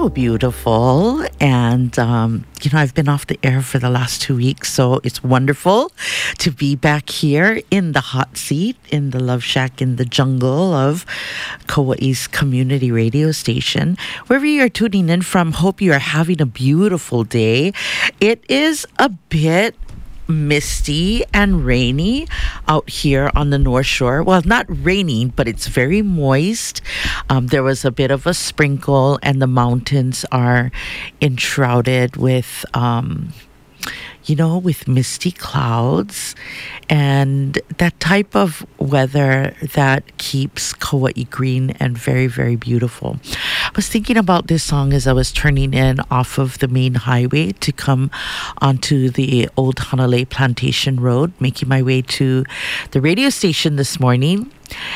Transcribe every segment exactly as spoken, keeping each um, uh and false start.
So beautiful. And, um, you know, I've been off the air for the last two weeks, so it's wonderful to be back here in the hot seat, in the Love Shack, in the jungle of Kauai's community radio station. Wherever you're tuning in from, hope you are having a beautiful day. It is a bit misty and rainy out here on the North Shore. Well, not raining, but it's very moist. Um, there was a bit of a sprinkle, and the mountains are enshrouded with, um, you know, with misty clouds, and that type of weather that keeps Kauai green and very, very beautiful. I was thinking about this song as I was turning in off of the main highway to come onto the old Hanalei Plantation Road, making my way to the radio station this morning.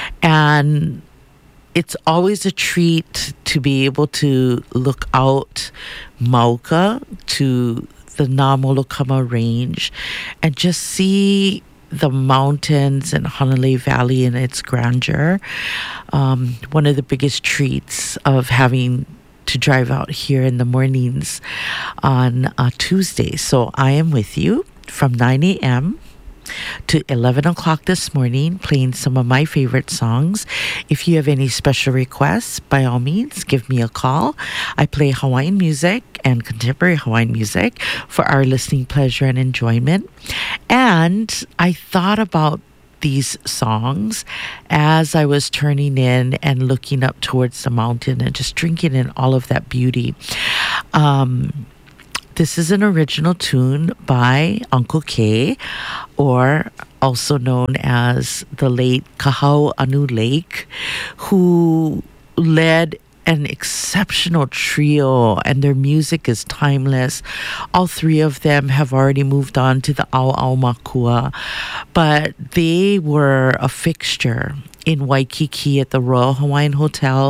And it's always a treat to be able to look out Mauka to the Namolokama Range and just see the mountains and Hanalei Valley in its grandeur. Um, one of the biggest treats of having to drive out here in the mornings on uh, Tuesday. So I am with you from nine a.m. to eleven o'clock this morning, playing some of my favorite songs. If you have any special requests, by all means, give me a call. I play Hawaiian music and contemporary Hawaiian music for our listening pleasure and enjoyment. And I thought about these songs as I was turning in and looking up towards the mountain and just drinking in all of that beauty. Um... This is an original tune by Uncle K, or also known as the late Kahau Anu Lake, who led an exceptional trio, and their music is timeless. All three of them have already moved on to the Ao Makua, but they were a fixture in Waikiki at the Royal Hawaiian Hotel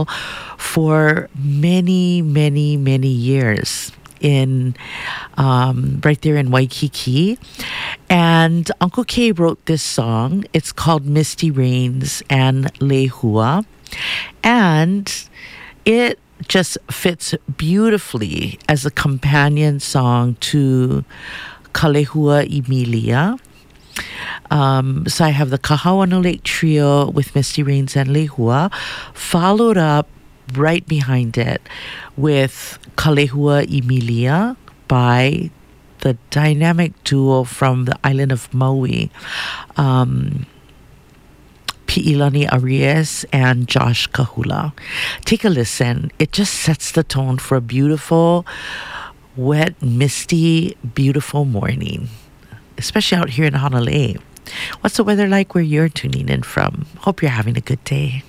for many, many, many years. in um, right there in Waikiki. And Uncle K wrote this song. It's called Misty Rains and Lehua. And it just fits beautifully as a companion song to Kalehua Emilia. Um, so I have the Kahau Anu Lake Trio with Misty Rains and Lehua, followed up right behind it with Kalehua Emilia by the dynamic duo from the island of Maui, um, Pi'ilani Arias and Josh Kahula. Take a listen. It just sets the tone for a beautiful, wet, misty, beautiful morning, especially out here in Hanalei. What's the weather like where you're tuning in from? Hope you're having a good day.